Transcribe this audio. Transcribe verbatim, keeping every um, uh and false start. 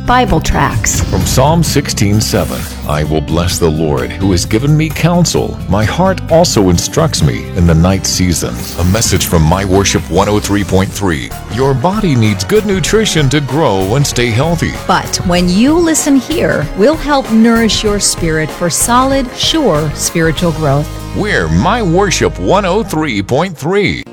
Bible tracts. From Psalm sixteen seven, I will bless the Lord, who has given me counsel. My heart also instructs me in the night season. A message from My Worship one oh three point three. Your body needs good nutrition to grow and stay healthy. But when you listen here, we'll help nourish your spirit for solid, sure spiritual growth. We're My Worship one oh three point three.